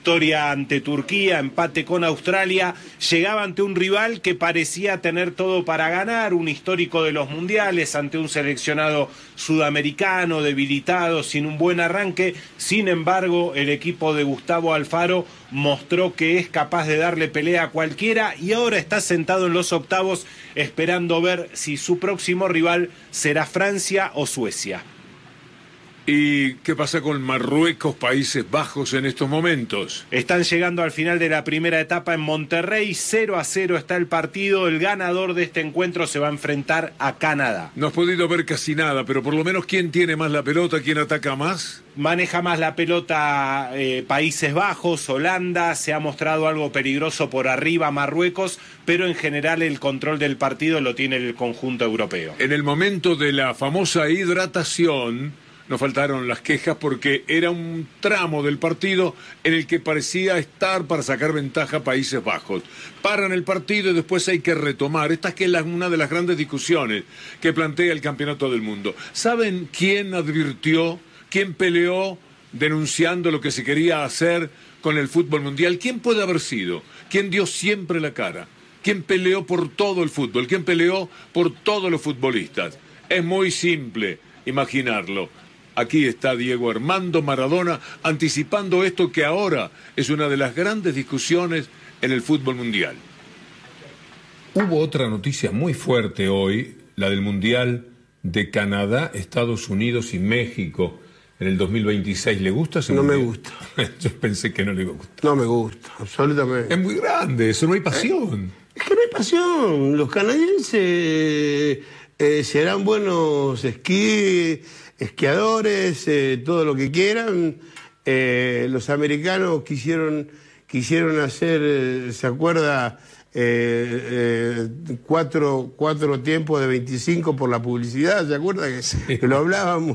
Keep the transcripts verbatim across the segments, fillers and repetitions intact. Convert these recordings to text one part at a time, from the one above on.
victoria ante Turquía, empate con Australia, llegaba ante un rival que parecía tener todo para ganar, un histórico de los mundiales, ante un seleccionado sudamericano, debilitado, sin un buen arranque. Sin embargo, el equipo de Gustavo Alfaro mostró que es capaz de darle pelea a cualquiera y ahora está sentado en los octavos esperando ver si su próximo rival será Francia o Suecia. ¿Y qué pasa con Marruecos, Países Bajos en estos momentos? Están llegando al final de la primera etapa en Monterrey, cero a cero está el partido, el ganador de este encuentro se va a enfrentar a Canadá. No has podido ver casi nada, pero por lo menos ¿quién tiene más la pelota, quién ataca más? Maneja más la pelota eh, Países Bajos, Holanda, se ha mostrado algo peligroso por arriba Marruecos, pero en general el control del partido lo tiene el conjunto europeo. En el momento de la famosa hidratación, nos faltaron las quejas porque era un tramo del partido en el que parecía estar para sacar ventaja Países Bajos. Paran el partido y después hay que retomar. Esta es que es la, una de las grandes discusiones que plantea el Campeonato del Mundo. ¿Saben quién advirtió, quién peleó denunciando lo que se quería hacer con el fútbol mundial? ¿Quién puede haber sido? ¿Quién dio siempre la cara? ¿Quién peleó por todo el fútbol? ¿Quién peleó por todos los futbolistas? Es muy simple imaginarlo. Aquí está Diego Armando Maradona anticipando esto que ahora es una de las grandes discusiones en el fútbol mundial. Hubo otra noticia muy fuerte hoy, la del Mundial de Canadá, Estados Unidos y México en el dos mil veintiséis. ¿Le gusta ese No mundial? me gusta. Yo pensé que no le iba a gustar. No me gusta, absolutamente. Es muy grande, eso no hay pasión. Es que no hay pasión. Los canadienses eh, serán buenos esquí, esquiadores, eh, todo lo que quieran. Eh, los americanos quisieron, quisieron hacer, eh, ¿se acuerda? Eh, eh, cuatro, cuatro tiempos de veinticinco por la publicidad, ¿se acuerda? Que, sí. que lo hablábamos,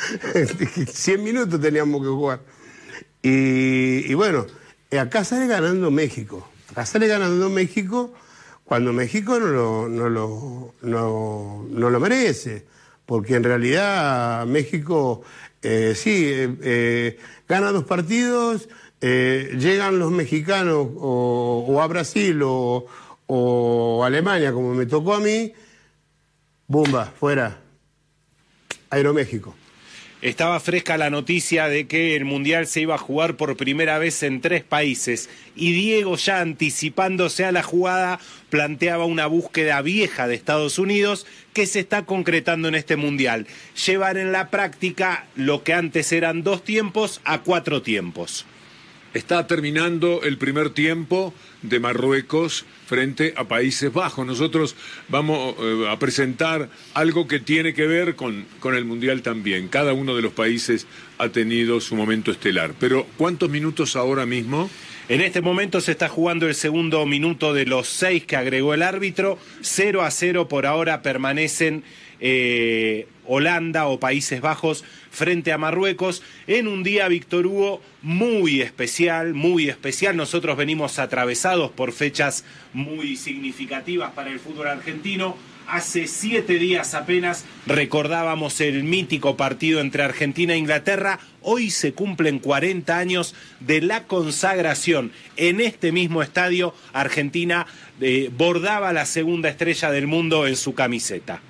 cien minutos teníamos que jugar. Y, y bueno, acá sale ganando México. Acá sale ganando México cuando México no lo, no lo, no, no lo merece. Porque en realidad México, eh, sí, eh, eh, gana dos partidos, eh, llegan los mexicanos o, o a Brasil o, o a Alemania, como me tocó a mí, ¡bumba!, fuera, Aeroméxico. Estaba fresca la noticia de que el Mundial se iba a jugar por primera vez en tres países y Diego, ya anticipándose a la jugada, planteaba una búsqueda vieja de Estados Unidos que se está concretando en este Mundial. Llevar en la práctica lo que antes eran dos tiempos a cuatro tiempos. Está terminando el primer tiempo de Marruecos frente a Países Bajos. Nosotros vamos eh, a presentar algo que tiene que ver con, con el Mundial también. Cada uno de los países ha tenido su momento estelar. Pero, ¿cuántos minutos ahora mismo? En este momento se está jugando el segundo minuto de los seis que agregó el árbitro. cero a cero por ahora permanecen eh, Holanda o Países Bajos frente a Marruecos en un día, Víctor Hugo, muy especial, muy especial. Nosotros venimos atravesados por fechas muy significativas para el fútbol argentino. Hace siete días apenas recordábamos el mítico partido entre Argentina e Inglaterra. Hoy se cumplen cuarenta años de la consagración. En este mismo estadio, Argentina eh, bordaba la segunda estrella del mundo en su camiseta.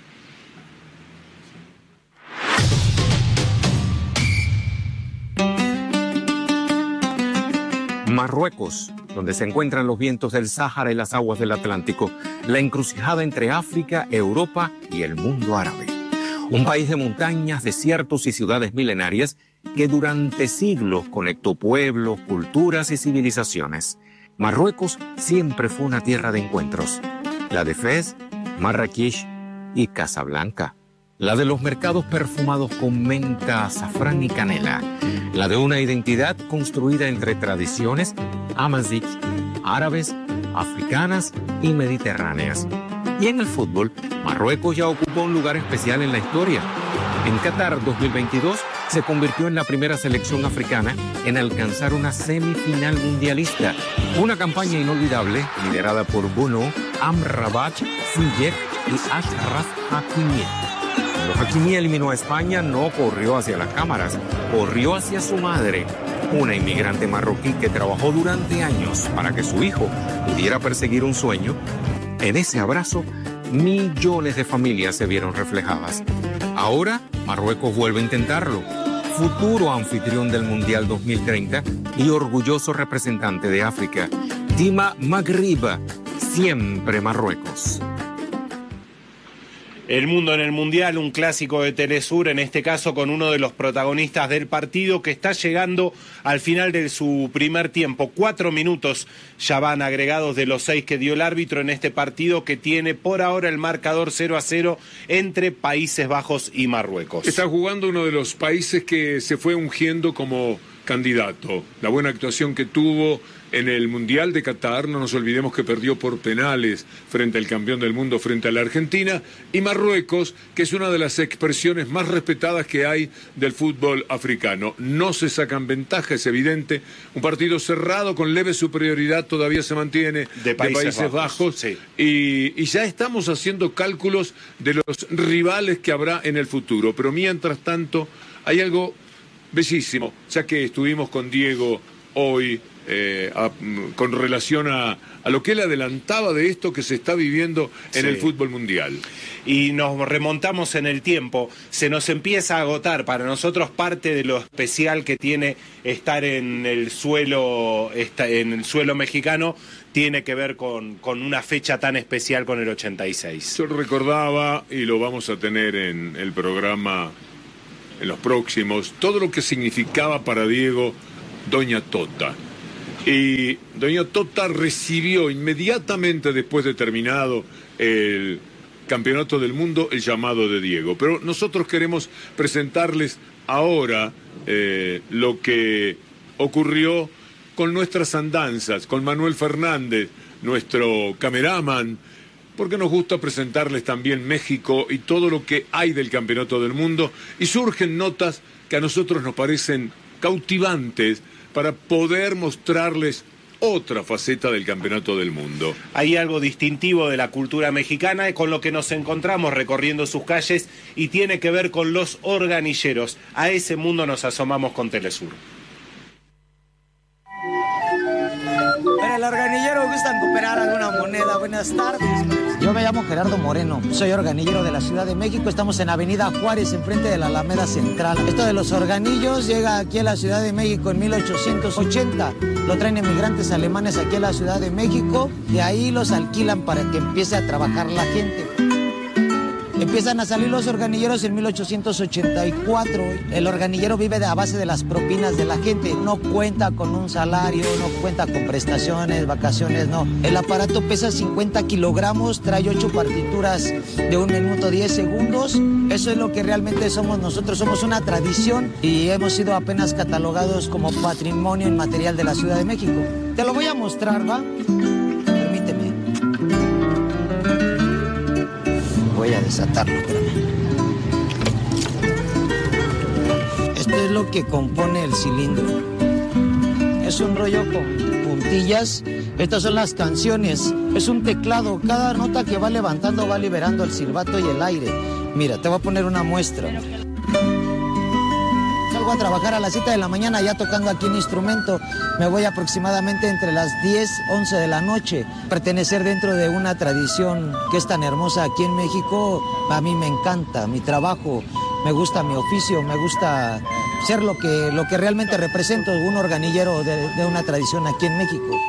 Marruecos, donde se encuentran los vientos del Sáhara y las aguas del Atlántico, la encrucijada entre África, Europa y el mundo árabe. Un país de montañas, desiertos y ciudades milenarias que durante siglos conectó pueblos, culturas y civilizaciones. Marruecos siempre fue una tierra de encuentros. La de Fez, Marrakech y Casablanca. La de los mercados perfumados con menta, azafrán y canela. La de una identidad construida entre tradiciones amazigh, árabes, africanas y mediterráneas. Y en el fútbol, Marruecos ya ocupó un lugar especial en la historia. En Qatar dos mil veintidós se convirtió en la primera selección africana en alcanzar una semifinal mundialista. Una campaña inolvidable liderada por Bono, Amrabat, Ziyech y Achraf Hakimi. Cuando Hakimi eliminó a España, no corrió hacia las cámaras, corrió hacia su madre. una inmigrante marroquí que trabajó durante años para que su hijo pudiera perseguir un sueño. En ese abrazo, millones de familias se vieron reflejadas. Ahora, Marruecos vuelve a intentarlo. Futuro anfitrión del Mundial dos mil treinta y orgulloso representante de África. Dima Maghrib, siempre Marruecos. El mundo en el Mundial, un clásico de Telesur, en este caso con uno de los protagonistas del partido que está llegando al final de su primer tiempo. Cuatro minutos ya van agregados de los seis que dio el árbitro en este partido que tiene por ahora el marcador cero a cero entre Países Bajos y Marruecos. Está jugando uno de los países que se fue ungiendo como candidato. La buena actuación que tuvo en el Mundial de Qatar, no nos olvidemos que perdió por penales frente al campeón del mundo, frente a la Argentina, y Marruecos, que es una de las expresiones más respetadas que hay del fútbol africano. No se sacan ventaja, es evidente. Un partido cerrado con leve superioridad todavía se mantiene de Países, de Países Bajos, Bajos sí. y, y ya estamos haciendo cálculos de los rivales que habrá en el futuro. Pero mientras tanto, hay algo bellísimo, ya que estuvimos con Diego hoy, Eh, a, con relación a, a lo que él adelantaba de esto que se está viviendo en sí. el fútbol mundial. Y nos remontamos en el tiempo, se nos empieza a agotar para nosotros parte de lo especial que tiene estar en el suelo, en el suelo mexicano, tiene que ver con, con una fecha tan especial con el ochenta y seis. Yo recordaba, y lo vamos a tener en el programa en los próximos, todo lo que significaba para Diego Doña Tota. Y Doña Tota recibió inmediatamente después de terminado el Campeonato del Mundo el llamado de Diego. Pero nosotros queremos presentarles ahora eh, lo que ocurrió con nuestras andanzas, con Manuel Fernández, nuestro cameraman, porque nos gusta presentarles también México y todo lo que hay del Campeonato del Mundo. Y surgen notas que a nosotros nos parecen cautivantes, para poder mostrarles otra faceta del Campeonato del Mundo. Hay algo distintivo de la cultura mexicana con lo que nos encontramos recorriendo sus calles y tiene que ver con los organilleros. A ese mundo nos asomamos con Telesur. Para el organillero, ¿gustan cooperar alguna moneda? Buenas tardes. Yo me llamo Gerardo Moreno, soy organillero de la Ciudad de México. Estamos en Avenida Juárez, enfrente de la Alameda Central. Esto de los organillos llega aquí a la Ciudad de México en mil ochocientos ochenta. Lo traen emigrantes alemanes aquí a la Ciudad de México y ahí los alquilan para que empiece a trabajar la gente. Empiezan a salir los organilleros en mil ochocientos ochenta y cuatro. El organillero vive a base de las propinas de la gente. No cuenta con un salario, no cuenta con prestaciones, vacaciones, no. El aparato pesa cincuenta kilogramos, trae ocho partituras de un minuto diez segundos. Eso es lo que realmente somos nosotros. Somos una tradición y hemos sido apenas catalogados como patrimonio inmaterial de la Ciudad de México. Te lo voy a mostrar, ¿va? Permíteme. Voy a desatarlo, espérame. Esto es lo que compone el cilindro. Es un rollo con puntillas. Estas son las canciones. Es un teclado. Cada nota que va levantando va liberando el silbato y el aire. Mira, te voy a poner una muestra. Salgo a trabajar a las siete de la mañana ya tocando aquí un instrumento. Me voy aproximadamente entre las diez, once de la noche. Pertenecer dentro de una tradición que es tan hermosa aquí en México, a mí me encanta. Mi trabajo, me gusta mi oficio, me gusta ser lo que, lo que realmente represento, un organillero de, de una tradición aquí en México.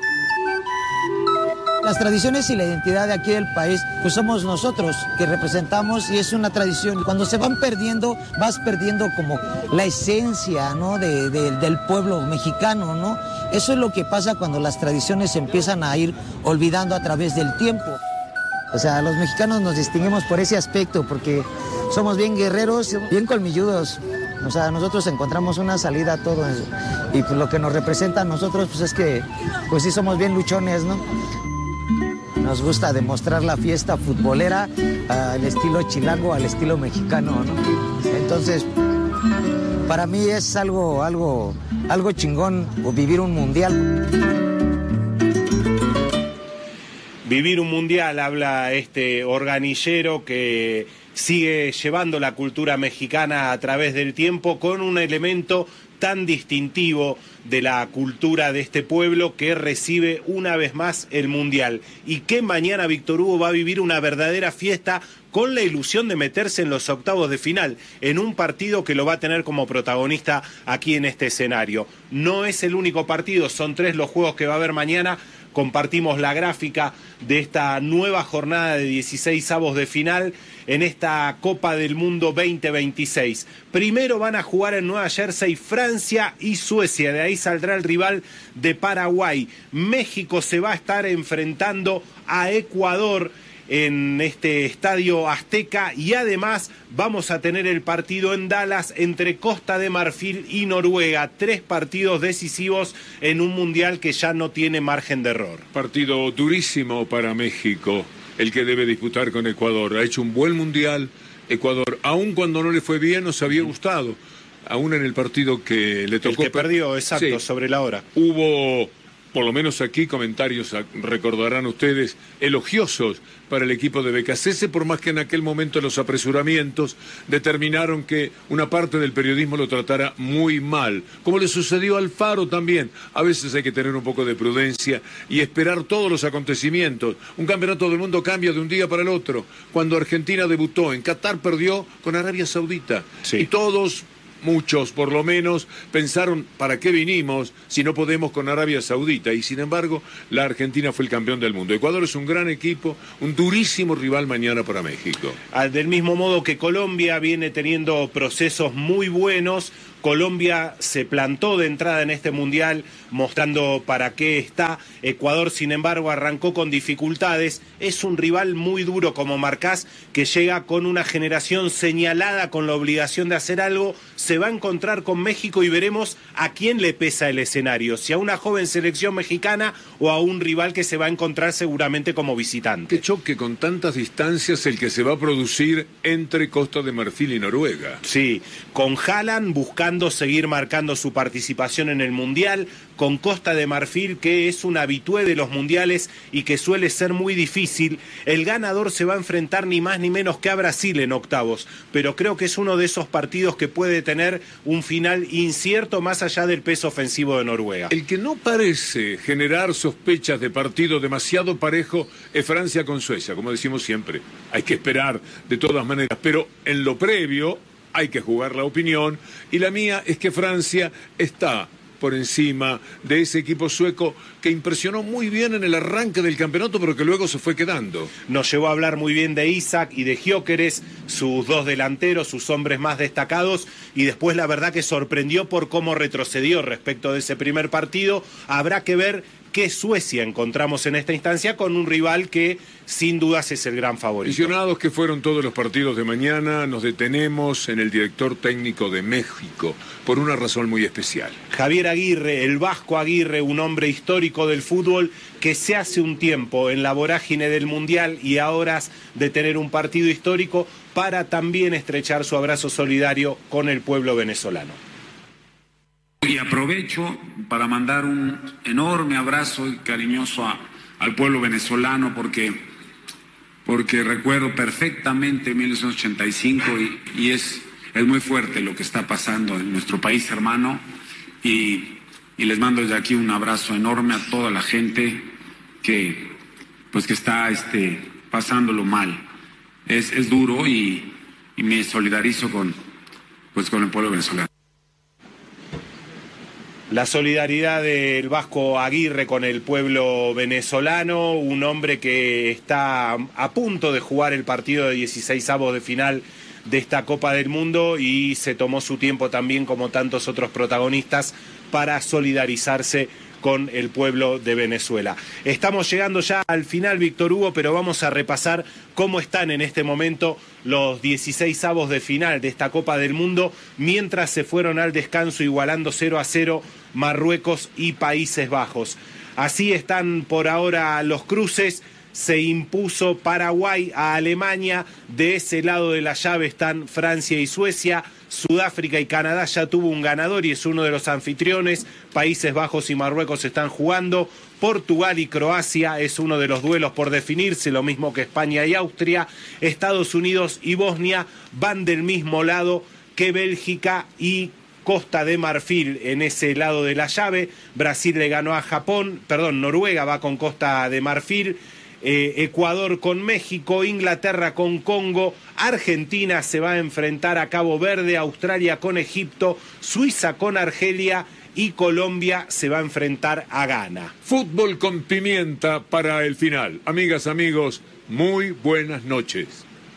Las tradiciones y la identidad de aquí del país, pues somos nosotros que representamos y es una tradición. Cuando se van perdiendo, vas perdiendo como la esencia, ¿no? de, de, del pueblo mexicano, ¿no? Eso es lo que pasa cuando las tradiciones se empiezan a ir olvidando a través del tiempo. O sea, los mexicanos nos distinguimos por ese aspecto, porque somos bien guerreros, bien colmilludos. O sea, nosotros encontramos una salida a todo eso. Y pues lo que nos representa a nosotros, pues es que, pues sí somos bien luchones, ¿no? Nos gusta demostrar la fiesta futbolera al estilo chilango, al estilo mexicano, ¿no? Entonces, para mí es algo, algo, algo chingón vivir un mundial. Vivir un mundial, habla este organillero que sigue llevando la cultura mexicana a través del tiempo con un elemento tan distintivo de la cultura de este pueblo que recibe una vez más el Mundial y que mañana Víctor Hugo va a vivir una verdadera fiesta con la ilusión de meterse en los octavos de final, en un partido que lo va a tener como protagonista aquí en este escenario. No es el único partido, son tres los juegos que va a haber mañana. Compartimos la gráfica de esta nueva jornada de dieciséis avos de final en esta Copa del Mundo veinte veintiséis. Primero van a jugar en Nueva Jersey Francia y Suecia, de ahí saldrá el rival de Paraguay. México se va a estar enfrentando a Ecuador en este estadio Azteca y además vamos a tener el partido en Dallas entre Costa de Marfil y Noruega. Tres partidos decisivos en un mundial que ya no tiene margen de error. Partido durísimo para México, el que debe disputar con Ecuador. Ha hecho un buen mundial Ecuador, aun cuando no le fue bien, nos había gustado. Aún en el partido que le tocó. El que perdió, exacto, sí, sobre la hora. Hubo, por lo menos aquí, comentarios, recordarán ustedes, elogiosos para el equipo de Becasese, por más que en aquel momento los apresuramientos determinaron que una parte del periodismo lo tratara muy mal, como le sucedió a Alfaro también. A veces hay que tener un poco de prudencia y esperar todos los acontecimientos. Un campeonato del mundo cambia de un día para el otro. Cuando Argentina debutó en Qatar, perdió con Arabia Saudita. Sí. Y todos... muchos, por lo menos, pensaron, ¿para qué vinimos si no podemos con Arabia Saudita? Y sin embargo, la Argentina fue el campeón del mundo. Ecuador es un gran equipo, un durísimo rival mañana para México. Del mismo modo que Colombia viene teniendo procesos muy buenos, Colombia se plantó de entrada en este mundial mostrando para qué está. Ecuador, sin embargo, arrancó con dificultades. Es un rival muy duro, como marcás, que llega con una generación señalada con la obligación de hacer algo. Se va a encontrar con México y veremos a quién le pesa el escenario, si a una joven selección mexicana o a un rival que se va a encontrar seguramente como visitante. Qué choque con tantas distancias el que se va a producir entre Costa de Marfil y Noruega. Sí, con Haaland buscando seguir marcando su participación en el Mundial, con Costa de Marfil, que es un habitué de los mundiales y que suele ser muy difícil. El ganador se va a enfrentar ni más ni menos que a Brasil en octavos, pero creo que es uno de esos partidos que puede tener un final incierto más allá del peso ofensivo de Noruega. El que no parece generar sospechas de partido demasiado parejo es Francia con Suecia, como decimos siempre. Hay que esperar de todas maneras, pero en lo previo hay que jugar la opinión, y la mía es que Francia está por encima de ese equipo sueco que impresionó muy bien en el arranque del campeonato, pero que luego se fue quedando. Nos llevó a hablar muy bien de Isaac y de Gyökeres, sus dos delanteros, sus hombres más destacados, y después la verdad que sorprendió por cómo retrocedió respecto de ese primer partido. Habrá que ver qué Suecia encontramos en esta instancia con un rival que sin dudas es el gran favorito. Visionados que fueron todos los partidos de mañana, nos detenemos en el director técnico de México por una razón muy especial. Javier Aguirre, el Vasco Aguirre, un hombre histórico del fútbol que se hace un tiempo en la vorágine del Mundial y a horas de tener un partido histórico para también estrechar su abrazo solidario con el pueblo venezolano. Y aprovecho para mandar un enorme abrazo y cariñoso a, al pueblo venezolano porque, porque recuerdo perfectamente mil novecientos ochenta y cinco y, y es, es muy fuerte lo que está pasando en nuestro país hermano y, y les mando desde aquí un abrazo enorme a toda la gente que, pues que está este, pasándolo mal. Es, es duro y, y me solidarizo con, pues, con el pueblo venezolano. La solidaridad del Vasco Aguirre con el pueblo venezolano, un hombre que está a punto de jugar el partido de dieciséis avos de final de esta Copa del Mundo y se tomó su tiempo también, como tantos otros protagonistas, para solidarizarse con el pueblo de Venezuela. Estamos llegando ya al final, Víctor Hugo, pero vamos a repasar cómo están en este momento los dieciséis avos de final de esta Copa del Mundo, mientras se fueron al descanso igualando cero a cero Marruecos y Países Bajos. Así están por ahora los cruces. Se impuso Paraguay a Alemania, de ese lado de la llave están Francia y Suecia, Sudáfrica y Canadá ya tuvo un ganador y es uno de los anfitriones, Países Bajos y Marruecos están jugando, Portugal y Croacia es uno de los duelos por definirse, lo mismo que España y Austria, Estados Unidos y Bosnia van del mismo lado que Bélgica y Costa de Marfil en ese lado de la llave. Brasil le ganó a Japón, perdón, Noruega va con Costa de Marfil. Eh, Ecuador con México, Inglaterra con Congo, Argentina se va a enfrentar a Cabo Verde, Australia con Egipto, Suiza con Argelia y Colombia se va a enfrentar a Ghana. Fútbol con pimienta para el final. Amigas, amigos, muy buenas noches.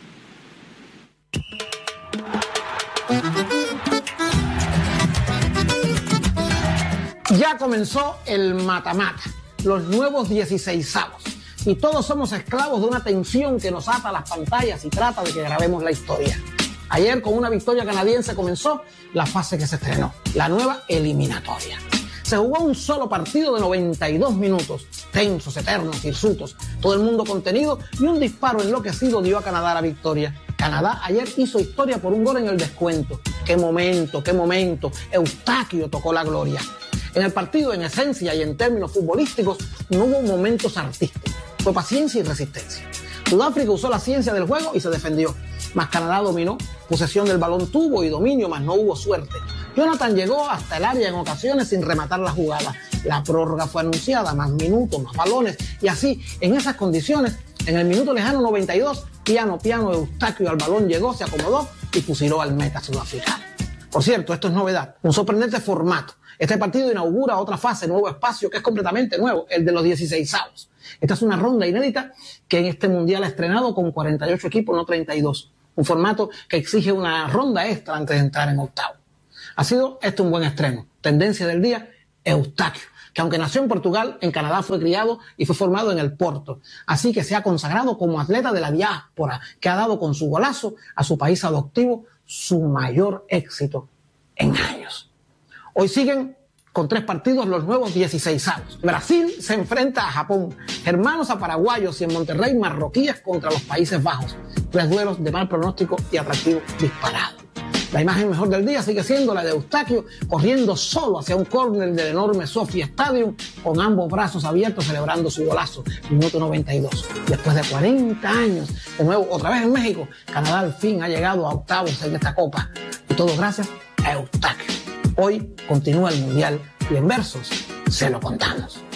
Ya comenzó el mata-mata, los nuevos dieciseisavos. Y todos somos esclavos de una tensión que nos ata a las pantallas y trata de que grabemos la historia. Ayer, con una victoria canadiense, comenzó la fase que se estrenó, la nueva eliminatoria. Se jugó un solo partido de noventa y dos minutos, tensos, eternos, hirsutos, todo el mundo contenido, y un disparo enloquecido dio a Canadá la victoria. Canadá ayer hizo historia por un gol en el descuento. ¡Qué momento, qué momento! Eustaquio tocó la gloria. En el partido, en esencia y en términos futbolísticos, no hubo momentos artísticos. Fue paciencia y resistencia. Sudáfrica usó la ciencia del juego y se defendió. Mas Canadá dominó, posesión del balón tuvo y dominio, mas no hubo suerte. Jonathan llegó hasta el área en ocasiones sin rematar la jugada. La prórroga fue anunciada, más minutos, más balones. Y así, en esas condiciones, en el minuto lejano noventa y dos, piano, piano, Eustaquio al balón llegó, se acomodó y fusiló al meta sudafricano. Por cierto, esto es novedad, un sorprendente formato. Este partido inaugura otra fase, nuevo espacio, que es completamente nuevo, el de los dieciseisavos. Esta es una ronda inédita que en este mundial ha estrenado con cuarenta y ocho equipos, no treinta y dos. Un formato que exige una ronda extra antes de entrar en octavo. Ha sido este un buen estreno. Tendencia del día, Eustaquio, que aunque nació en Portugal, en Canadá fue criado y fue formado en el Porto. Así que se ha consagrado como atleta de la diáspora, que ha dado con su golazo a su país adoptivo su mayor éxito en años. Hoy siguen con tres partidos los nuevos dieciseisavos. Brasil se enfrenta a Japón, hermanos a paraguayos y en Monterrey marroquíes contra los Países Bajos. Tres duelos de mal pronóstico y atractivo disparado. La imagen mejor del día sigue siendo la de Eustaquio corriendo solo hacia un córner del enorme Sophia Stadium con ambos brazos abiertos celebrando su golazo. Minuto noventa y dos. Después de cuarenta años, de nuevo otra vez en México, Canadá al fin ha llegado a octavos en esta copa. Y todo gracias a Eustaquio. Hoy continúa el Mundial y en versos se lo contamos.